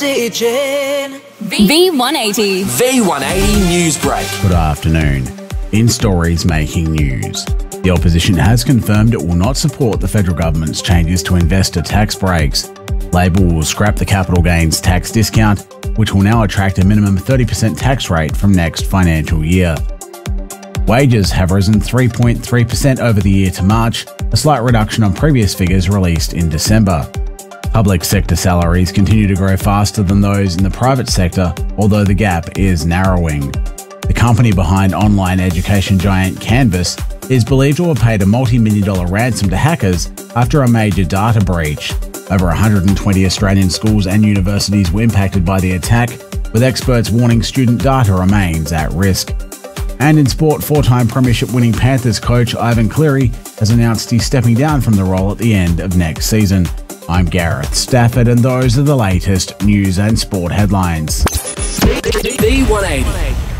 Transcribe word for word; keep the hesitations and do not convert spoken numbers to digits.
V one eighty. V one eighty News Break. Good afternoon. In stories making news, the opposition has confirmed it will not support the federal government's changes to investor tax breaks. Labor will scrap the capital gains tax discount, which will now attract a minimum thirty percent tax rate from next financial year. Wages have risen three point three percent over the year to March, a slight reduction on previous figures released in December. Public sector salaries continue to grow faster than those in the private sector, although the gap is narrowing. The company behind online education giant Canvas is believed to have paid a multi-million dollar ransom to hackers after a major data breach. Over one hundred twenty Australian schools and universities were impacted by the attack, with experts warning student data remains at risk. And in sport, four-time premiership-winning Panthers coach Ivan Cleary has announced he's stepping down from the role at the end of next season. I'm Gareth Stafford, and those are the latest news and sport headlines. V one eighty.